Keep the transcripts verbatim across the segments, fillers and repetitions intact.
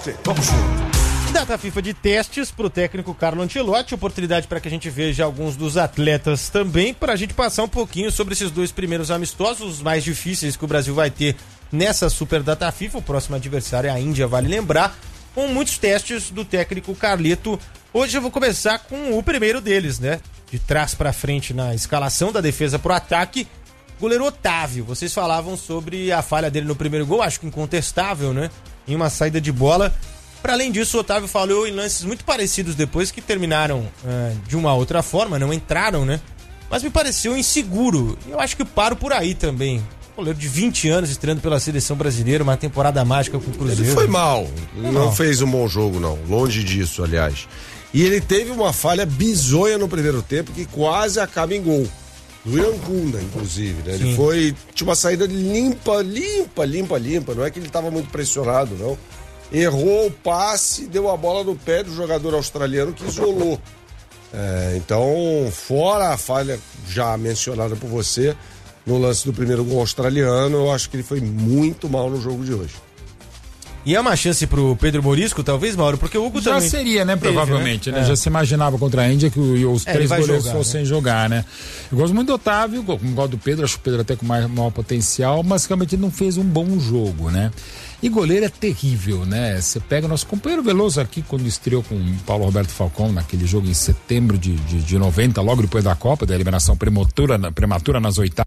você. Vamos junto. Data FIFA de testes para o técnico Carlo Ancelotti, oportunidade para que a gente veja alguns dos atletas também, para a gente passar um pouquinho sobre esses dois primeiros amistosos, os mais difíceis que o Brasil vai ter nessa Super Data FIFA. O próximo adversário é a Índia, vale lembrar, com muitos testes do técnico Carleto. Hoje eu vou começar com o primeiro deles, né? De trás para frente na escalação da defesa pro ataque, goleiro Otávio. Vocês falavam sobre a falha dele no primeiro gol, acho que incontestável, né? Em uma saída de bola. Para além disso, o Otávio falhou em lances muito parecidos depois, que terminaram uh, de uma outra forma, não entraram, né? Mas me pareceu inseguro. Eu acho que paro por aí também. Goleiro de vinte anos, estreando pela seleção brasileira, uma temporada mágica com o Cruzeiro. Ele foi mal, não, não fez um bom jogo não, longe disso, aliás. E ele teve uma falha bizonha no primeiro tempo que quase acaba em gol. Do Irangunda, inclusive, né? Ele foi, tinha uma saída limpa, limpa, limpa, limpa. Não é que ele estava muito pressionado, não. Errou o passe, deu a bola no pé do jogador australiano que isolou. É, então, fora a falha já mencionada por você, no lance do primeiro gol australiano, eu acho que ele foi muito mal no jogo de hoje. E é uma chance pro Pedro Morisco, talvez, Mauro? Porque o Hugo já também... seria, né? teve, Provavelmente, né? né? É. Já se imaginava contra a Índia que o, os é, três goleiros jogar, fossem né? jogar, né? Eu gosto muito do Otávio, como gosto do Pedro, acho o Pedro até com mais, maior potencial, mas realmente não fez um bom jogo, né? E goleiro é terrível, né? Você pega o nosso companheiro Veloso aqui, quando estreou com o Paulo Roberto Falcão, naquele jogo em setembro de, de, de noventa, logo depois da Copa, da eliminação prematura, prematura nas oitavas.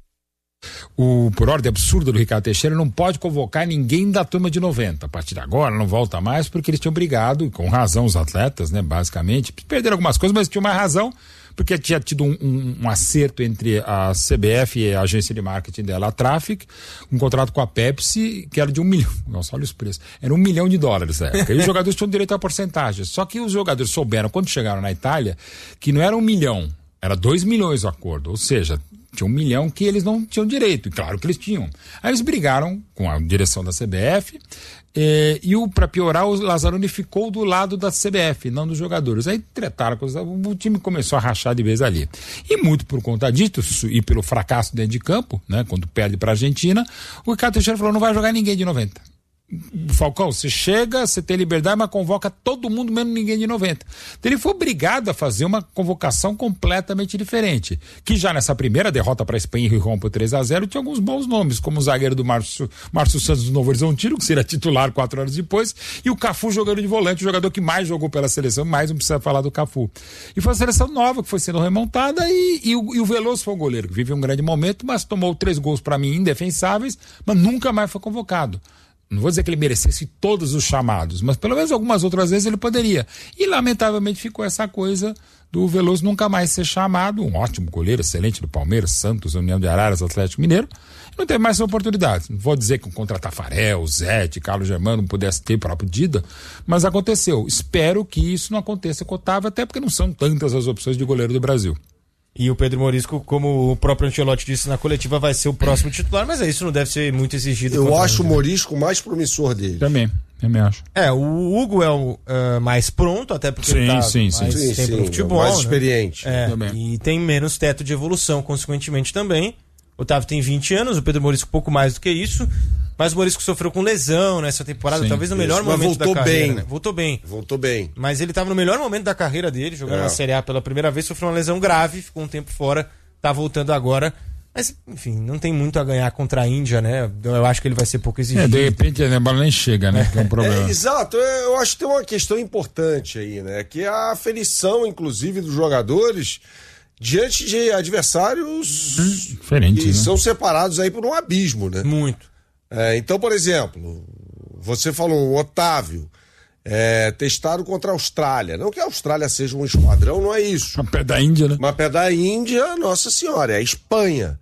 O, por ordem absurda do Ricardo Teixeira, não pode convocar ninguém da turma de noventa. A partir de agora não volta mais, porque eles tinham brigado, e com razão os atletas, né, basicamente, perderam algumas coisas, mas tinham mais razão, porque tinha tido um, um, um acerto entre a C B F e a agência de marketing dela, a Traffic, um contrato com a Pepsi, que era de um milhão, nossa, olha os preços, era um milhão de dólares na época, e os jogadores tinham direito a porcentagem, só que os jogadores souberam, quando chegaram na Itália, que não era um milhão, era dois milhões o acordo, ou seja, tinha um milhão que eles não tinham direito, e claro que eles tinham. Aí eles brigaram com a direção da C B F, eh, e o, pra piorar, o Lazzaroni ficou do lado da C B F, não dos jogadores. Aí tretaram, o time começou a rachar de vez ali. E muito por conta disso, e pelo fracasso dentro de campo, né, quando perde pra Argentina, o Ricardo Teixeira falou, não vai jogar ninguém de noventa. Falcão, você chega, você tem liberdade, mas convoca todo mundo, menos ninguém de noventa. Então ele foi obrigado a fazer uma convocação completamente diferente, que já nessa primeira derrota para a Espanha e Rijon por três a zero tinha alguns bons nomes, como o zagueiro do Márcio, Márcio Santos do Novo Horizontino, que seria titular quatro anos depois, e o Cafu jogando de volante, o jogador que mais jogou pela seleção, mais não precisa falar do Cafu. E foi uma seleção nova que foi sendo remontada, e, e, o, e o Veloso foi o goleiro, que vive um grande momento, mas tomou três gols para mim indefensáveis, mas nunca mais foi convocado. Não vou dizer que ele merecesse todos os chamados, mas pelo menos algumas outras vezes ele poderia. E lamentavelmente ficou essa coisa do Veloso nunca mais ser chamado, um ótimo goleiro, excelente do Palmeiras, Santos, União de Araras, Atlético Mineiro, e não teve mais essa oportunidade. Não vou dizer que contra Tafarel, Zete, Carlos Germano não pudesse ter para a Dida, mas aconteceu. Espero que isso não aconteça com o Otávio, até porque não são tantas as opções de goleiro do Brasil. E o Pedro Morisco, como o próprio Ancelotti disse na coletiva, vai ser o próximo titular, mas isso não deve ser muito exigido. Eu acho o Morisco mais promissor dele. Também, também acho. É, o Hugo é o uh, mais pronto, até porque sim, ele tá sim, mais sim, tempo sim, no futebol. mais né? experiente. É, também. E tem menos teto de evolução, consequentemente também. O Otávio tem vinte anos, o Pedro Morisco pouco mais do que isso, mas o Morisco sofreu com lesão nessa temporada, sim, talvez no melhor isso, momento voltou da carreira. bem. Né? Voltou bem. Voltou bem. Mas ele estava no melhor momento da carreira dele, jogando é. na Série A pela primeira vez, sofreu uma lesão grave, ficou um tempo fora, tá voltando agora. Mas, enfim, não tem muito a ganhar contra a Índia, né? Eu acho que ele vai ser pouco exigido. É, de repente a bola nem chega, né? Que é um problema. É, exato, eu acho que tem uma questão importante aí, né? Que é a aferição, inclusive, dos jogadores diante de adversários hum, diferente, que né? são separados aí por um abismo, né? Muito. É, então, por exemplo, você falou, o Otávio, é, testado contra a Austrália. Não que a Austrália seja um esquadrão, não é isso. Uma pé da Índia, né? Uma pé da Índia, nossa senhora, é a Espanha.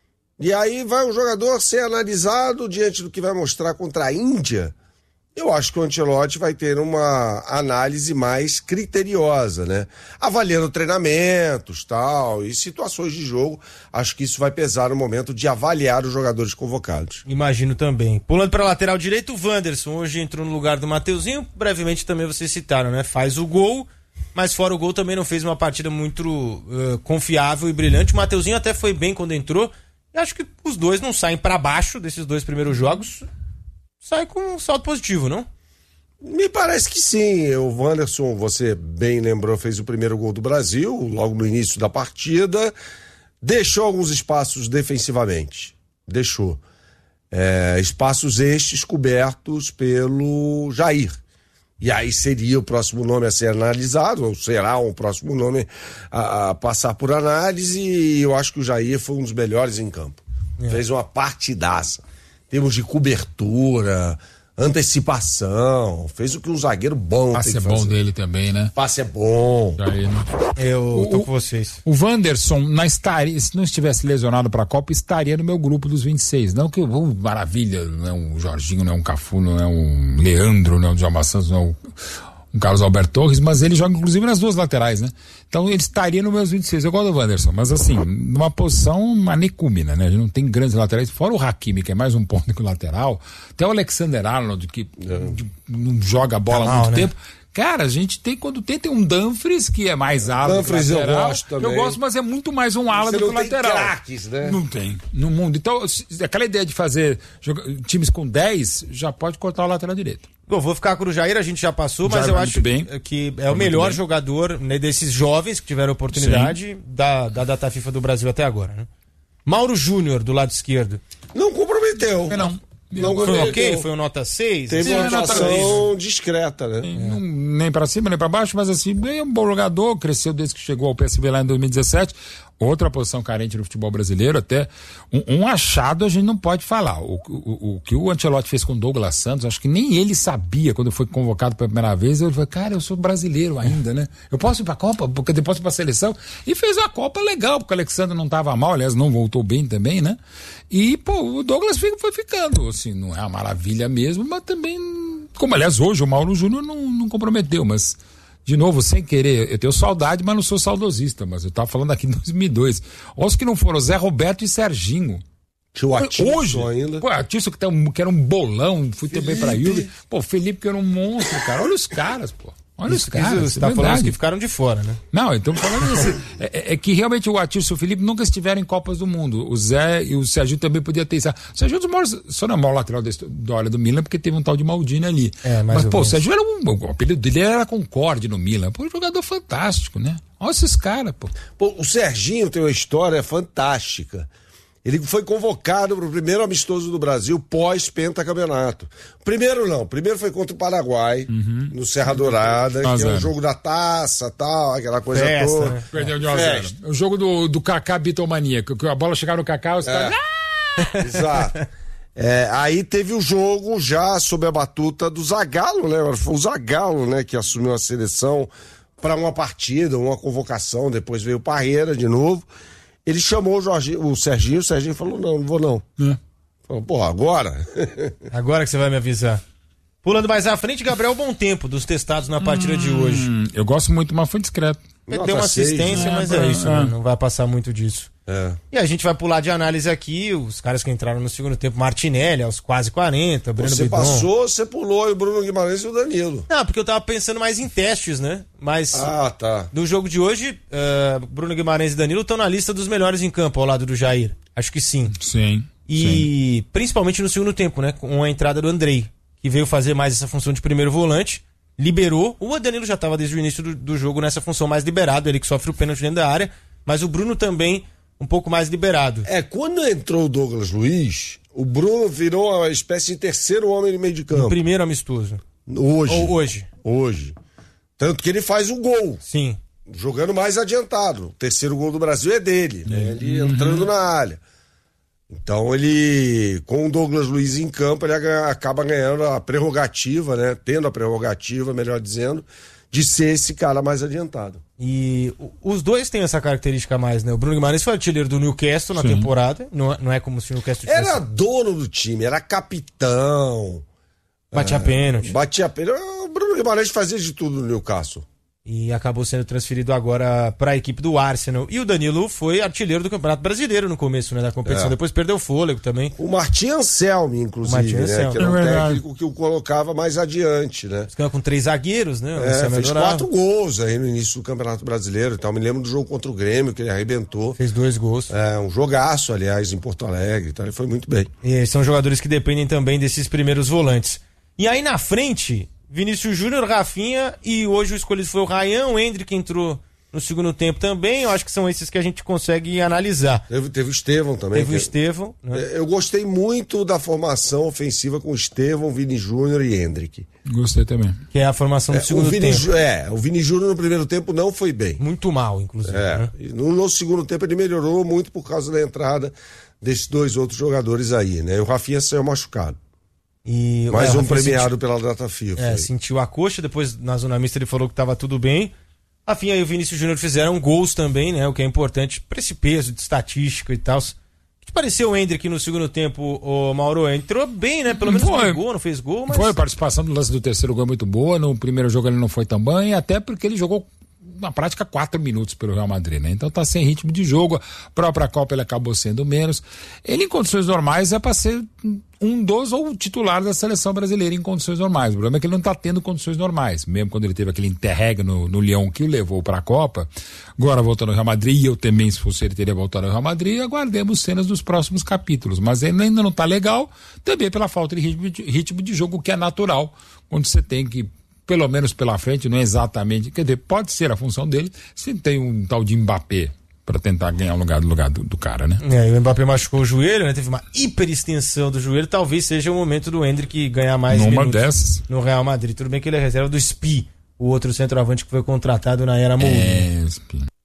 E aí vai o jogador ser analisado diante do que vai mostrar contra a Índia. Eu acho que o Ancelotti vai ter uma análise mais criteriosa, né? Avaliando treinamentos, tal, e situações de jogo. Acho que isso vai pesar no momento de avaliar os jogadores convocados. Imagino também. Pulando para a lateral direito, o Wanderson hoje entrou no lugar do Mateuzinho. Brevemente também vocês citaram, né? Faz o gol, mas fora o gol também não fez uma partida muito uh, confiável e brilhante. O Mateuzinho até foi bem quando entrou. E acho que os dois não saem para baixo desses dois primeiros jogos. Sai com um saldo positivo, não? Me parece que sim. O Wanderson, você bem lembrou, fez o primeiro gol do Brasil, logo no início da partida. Deixou alguns espaços defensivamente. Deixou. É, espaços estes cobertos pelo Jair. E aí seria o próximo nome a ser analisado, ou será o próximo nome a, a passar por análise, e eu acho que o Jair foi um dos melhores em campo. É. Fez uma partidaça. Em termos de cobertura, antecipação, fez o que um zagueiro bom Passe tem que é bom fazer. dele também, né? Passe é bom. Jair, né? Eu O- tô com vocês. O Wanderson, na estaria, se não estivesse lesionado para a Copa, estaria no meu grupo dos vinte e seis. Não que, oh, maravilha, não é um Jorginho, não é um Cafu, não é um Leandro, não é um Djalma Santos, não é um, um Carlos Alberto Torres, mas ele joga inclusive nas duas laterais, né? Então ele estaria no meus vinte e seis. Eu gosto do Wanderson, mas assim, numa posição manecúmena, né? A gente não tem grandes laterais, fora o Hakimi, que é mais um ponto que o lateral, até o Alexander Arnold, que de- não joga a bola Tá há mal, muito né? tempo. Cara, a gente tem, quando tem, tem um Dumfries, que é mais ala do que Dumfries eu lateral. gosto também. Eu gosto, mas é muito mais um ala Você do que não tem lateral. craques, né? Não tem, no mundo. Então, se- aquela ideia de fazer joga- times com dez, já pode cortar o lateral direito. Bom, vou ficar com o Jair, a gente já passou, mas Jair eu vai acho muito bem. que é Vai o melhor muito bem. jogador, né, desses jovens que tiveram oportunidade da, da data FIFA do Brasil até agora, né? Mauro Júnior, do lado esquerdo. Não comprometeu. É, não. Não Foi comprometeu. ok? Foi um nota seis? Teve Sim, uma é nota atuação discreta, né? Não- nem pra cima, nem pra baixo, mas assim, é um bom jogador, cresceu desde que chegou ao P S V lá em dois mil e dezessete. Outra posição carente no futebol brasileiro, até um, um achado a gente não pode falar. O, o, o que o Ancelotti fez com o Douglas Santos, acho que nem ele sabia quando foi convocado pela primeira vez. Ele falou, cara, eu sou brasileiro ainda, né? Eu posso ir pra Copa, porque depois ir pra seleção. E fez uma Copa legal, porque o Alexandre não tava mal, aliás, não voltou bem também, né? E, pô, o Douglas fica- foi ficando, assim, não é uma maravilha mesmo, mas também, como aliás hoje o Mauro Júnior não, não comprometeu, mas... De novo, sem querer, eu tenho saudade, mas não sou saudosista, mas eu tava falando aqui em dois mil e dois. Olha os que não foram, Zé Roberto e Serginho. Tinha o Atílio Hoje, ainda. pô, Atílio que, tá um- que era um bolão, fui também pra Juve. Pô, Felipe que era um monstro, cara. Olha os caras, pô. Olha os Isso, caras. você tá é falando verdade. os que ficaram de fora, né? Não, então falando assim, é, é que realmente o Atílio e o Felipe nunca estiveram em Copas do Mundo. O Zé e o Serginho também podia ter isso. O Serginho é um dos maiores, só não é o maior lateral da história do Milan, porque teve um tal de Maldini ali. É, mais Mas, ou pô, o menos. Serginho era um. O apelido dele era Concorde no Milan. Pô, um jogador fantástico, né? Olha esses caras, pô. Pô, o Serginho tem uma história fantástica. Ele foi convocado para o primeiro amistoso do Brasil pós-pentacampeonato. Primeiro não, primeiro foi contra o Paraguai, no Serra Dourada, um a que é o zero. jogo da taça, tal, aquela coisa Festa, toda. né? Perdeu de um a zero. Festa. O jogo do, do Kaká Bitomania, que, que a bola chegava no Kaká, os caras. "Ah!" Exato. É, aí teve o jogo já sob a batuta do Zagallo, né? Foi o Zagallo, né, que assumiu a seleção para uma partida, uma convocação, depois veio o Parreira de novo. Ele chamou o, Jorginho, o Serginho, o Serginho falou, não, não vou não. É. Falou, pô, agora? Agora que você vai me avisar. Pulando mais à frente, Gabriel Bom Tempo, dos testados na partida de hoje. Hum, eu gosto muito, mas foi discreto. Ele Nota deu uma seis, assistência, né? mas É, é isso, é. né? Não vai passar muito disso. É. E a gente vai pular de análise aqui, os caras que entraram no segundo tempo, Martinelli, aos quase quarenta, Breno Você Bidon. passou, você pulou e o Bruno Guimarães e o Danilo. Não, porque eu tava pensando mais em testes, né? Mas Ah, tá. do jogo de hoje, eh, Bruno Guimarães e Danilo estão na lista dos melhores em campo, ao lado do Jair. Acho que sim. Sim. E principalmente no segundo tempo, né? Com a entrada do Andrei, que veio fazer mais essa função de primeiro volante, liberou. O Danilo já estava desde o início do, do jogo nessa função mais liberado, ele que sofre o pênalti dentro da área, mas o Bruno também um pouco mais liberado. É, quando entrou o Douglas Luiz, o Bruno virou uma espécie de terceiro homem de meio de campo. Primeiro amistoso. Hoje. Ou hoje. Hoje. Tanto que ele faz o gol, Sim. jogando mais adiantado. O terceiro gol do Brasil é dele, né? Ele entrando na área. Então ele, com o Douglas Luiz em campo, ele aga- acaba ganhando a prerrogativa, né? Tendo a prerrogativa, melhor dizendo, de ser esse cara mais adiantado. E o- os dois têm essa característica a mais, né? O Bruno Guimarães foi artilheiro do Newcastle na Sim. temporada. Não, é- não é como se o Newcastle tivesse... Era dono do time, era capitão, Batia pênalti. batia pena. O Bruno Guimarães fazia de tudo no Newcastle. E acabou sendo transferido agora para a equipe do Arsenal. E o Danilo foi artilheiro do Campeonato Brasileiro no começo, né, da competição. É. Depois perdeu o fôlego também. O Martim Anselmi, inclusive, O Martim né? Anselmi. Que era um É verdade. técnico que o colocava mais adiante, né? Ficando com três zagueiros, né? o É, Anselmi fez adorava. quatro gols aí no início do Campeonato Brasileiro e tal. Me lembro do jogo contra o Grêmio, que ele arrebentou. Fez dois gols. É, um jogaço, aliás, em Porto Alegre e tal. Ele foi muito bem. E são jogadores que dependem também desses primeiros volantes. E aí na frente, Vinícius Júnior, Rafinha e hoje o escolhido foi o Ryan, o Endrick entrou no segundo tempo também. Eu acho que são esses que a gente consegue analisar. Teve, teve o Estevão também. Teve o Estevão. Né? Eu gostei muito da formação ofensiva com Estevão, Vini Júnior e Endrick. Gostei também. Que é a formação do é, segundo o Vini, tempo. É, o Vini Júnior no primeiro tempo não foi bem. Muito mal, inclusive. É, né? no, no segundo tempo ele melhorou muito por causa da entrada desses dois outros jogadores aí, né? O Rafinha saiu machucado. E, Mais é, um premiado sentiu, pela data FIFA. É, sentiu a coxa, depois na zona mista ele falou que estava tudo bem. Rafinha e o Vinícius Júnior fizeram gols também, né? O que é importante para esse peso de estatística e tal. O que pareceu o Endrick no segundo tempo, o Mauro? Entrou bem, né? Pelo menos foi. no gol, não fez gol, mas... Foi, a participação do lance do terceiro gol é muito boa. No primeiro jogo ele não foi tão bem, até porque ele jogou na prática quatro minutos pelo Real Madrid, né? Então tá sem ritmo de jogo, a própria Copa ele acabou sendo menos. Ele em condições normais é para ser um dos ou titular da seleção brasileira em condições normais. O problema é que ele não tá tendo condições normais, mesmo quando ele teve aquele interreg no, no Lyon que o levou para a Copa. Agora voltando ao Real Madrid, e eu também, se fosse ele, teria voltado ao Real Madrid. Aguardemos cenas dos próximos capítulos, mas ele ainda não tá legal, também pela falta de ritmo de, ritmo de jogo, que é natural quando você tem que, pelo menos pela frente, não é exatamente, quer dizer, pode ser a função dele, se tem um tal de Mbappé para tentar ganhar o lugar do lugar do, do cara, né? É, e o Mbappé machucou o joelho, né? Teve uma hiperextensão do joelho, talvez seja o momento do Endrick ganhar mais Numa minutos dessas. no Real Madrid. Tudo bem que ele é reserva do S P I, o outro centroavante que foi contratado na era Mourinho. É, S P I.